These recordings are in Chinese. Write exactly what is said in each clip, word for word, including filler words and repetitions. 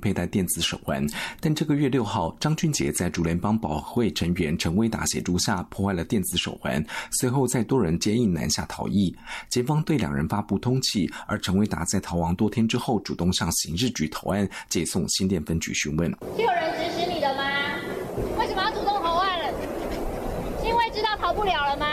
佩戴电子手环。但这个月六号，张俊杰在竹联帮保会成员陈威达协助下破坏了电子手环，随后在多人接应南下逃逸。检方对两人发布通缉，而陈威达在逃亡多天之后，主动向刑事局投案，接送新店分局询问。 是有人指使你的吗？为什么要主动投案了？是因为知道逃不了了吗？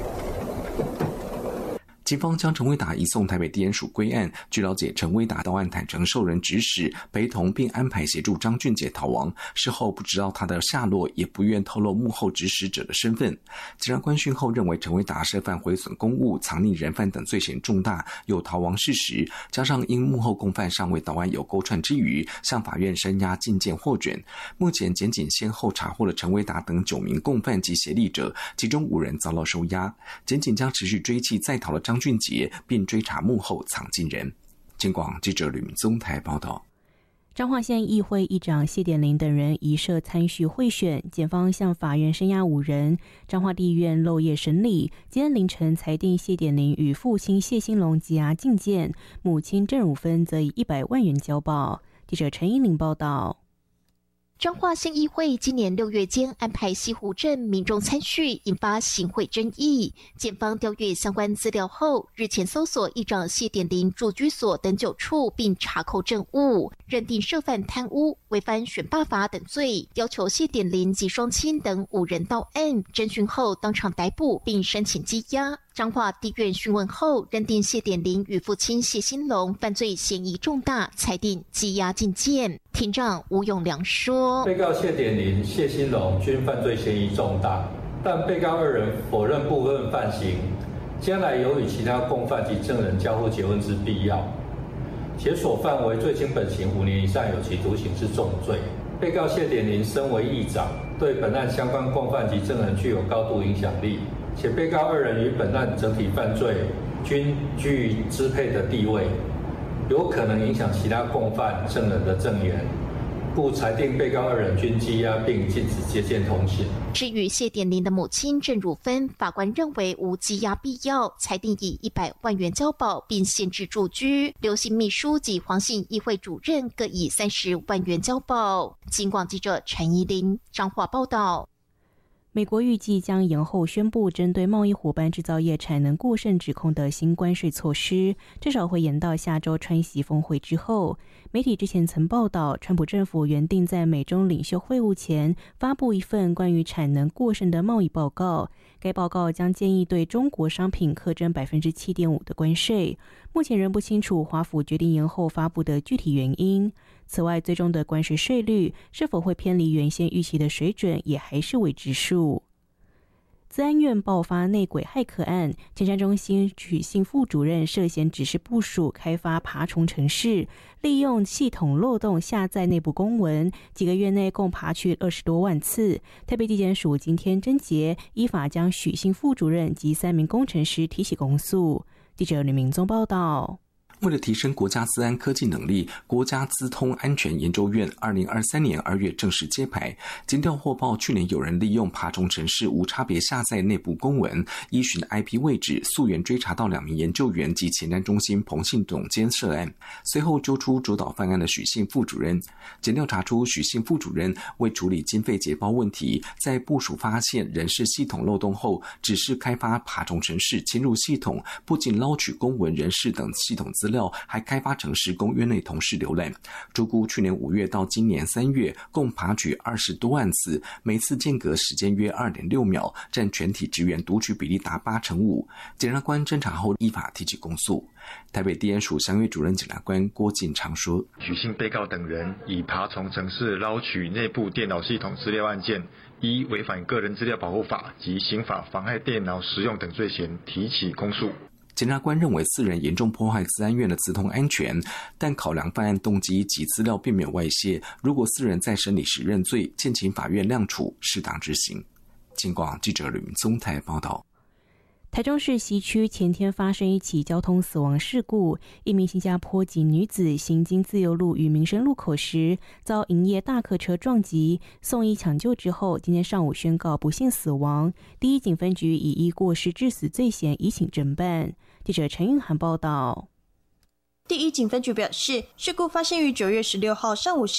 警方将陈威达移送台北地检署归案。据了解，陈威达到案坦承受人指使，陪同并安排协助张俊杰逃亡。事后不知道他的下落，也不愿透露幕后指使者的身份。检察官讯后认为，陈威达涉犯毁损公物、藏匿人犯等罪嫌重大，有逃亡事实，加上因幕后共犯尚未到案有勾串之余，向法院声押禁见获准。目前检警先后查获了陈威达等九名共犯及协力者，其中五人遭到收押。检警将持续追缉在逃的张俊杰，并追查幕后藏进人。警广记者吕明宗台报道。 彰化县议会议长谢点玲等人疑涉参叙贿选，检方向法院声押五人。彰化地院漏夜审理，今天凌晨裁定谢点玲与父亲谢兴隆羁押禁见，母亲郑汝芬则以一百万元交保。记者陈依玲报道。 彰化县议会今年六月间安排西湖镇民众参叙，引发行贿争议。检方调阅相关资料后，日前搜索议长谢点玲住居所等九处，并查扣证物，认定涉犯贪污、违反选罢法等罪，要求谢点玲及双亲等五人到案。侦讯后当场逮捕，并申请羁押。彰化地院讯问后，认定谢点玲与父亲谢兴隆犯罪嫌疑重大，裁定羁押禁见。庭长吴永良说， 被告谢点玲、谢兴隆均犯罪嫌疑重大，但被告二人否认部分犯行，将来有与其他共犯及证人交互结婚之必要，且所犯为最轻本刑五年以上有期徒刑之重罪。被告谢点玲身为议长，对本案相关共犯及证人具有高度影响力，且被告二人与本案整体犯罪均居于支配的地位，有可能影响其他共犯证人的证言，故裁定被告二人均羁押，并禁止接见通信。 至于谢点玲的母亲郑汝芬，法官认为无羁押必要，裁定以一百万元交保，并限制住居。刘姓秘书及黄姓议会主任各以三十万元交保。警广记者陈怡玲彰化报道。 美国预计将延后宣布针对贸易伙伴制造业产能过剩指控的新关税措施，至少会延到下周川习峰会之后。媒体之前曾报道，川普政府原定在美中领袖会晤前发布一份关于产能过剩的贸易报告，该报告将建议对中国商品课征 百分之七点五 的关税。目前仍不清楚华府决定延后发布的具体原因。此外，最终的关税税率是否会偏离原先预期的水准，也还是未知数。资安院爆发内鬼骇客案，前瞻中心许姓副主任涉嫌指示部署开发爬虫程式，利用系统漏洞下载内部公文，几个月内共爬去二十多万次。台北地检署今天侦结，依法将许姓副主任及三名工程师提起公诉。记者吕明宗报道。 为了提升国家资安科技能力，国家资通安全研究院二零二三年二月正式揭牌。经调获报，去年有人利用爬虫程式无差别下载内部公文，依循 I P 位置溯源追查到两名研究员及前瞻中心彭姓总监涉案，随后揪出主导犯案的许姓副主任。检调查出许姓副主任为处理经费结包问题，在部署发现人事系统漏洞后，只是开发爬虫程式侵入系统，不仅捞取公文、人事等系统资料，还开发程式供院内同事浏览。初估去年五月到今年三月，共爬取二十多万次，每次间隔时间约 二点六秒，占全体职员读取比例达八成五。检察官侦查后依法提起公诉。台北地检署详阅主任检察官郭进昌说， 许姓被告等人以爬虫程式捞取内部电脑系统资料案件，依违反个人资料保护法及刑法妨害电脑使用等罪嫌提起公诉。 检察官认为四人严重破坏资安院的资通安全，但考量犯案动机及资料并没有外泄，如果四人在审理时认罪，建请法院量处，适当执行。警广记者吕明宗台报道。 台中市西区前天发生一起交通死亡事故，一名新加坡籍女子行经自由路与民生路口时，遭营业大客车撞击，送医抢救之后，今天上午宣告不幸死亡。第一警分局已依过失致死罪嫌移请侦办。记者陈韵涵报道。 第一警分局表示，事故发生于九月十六号上午十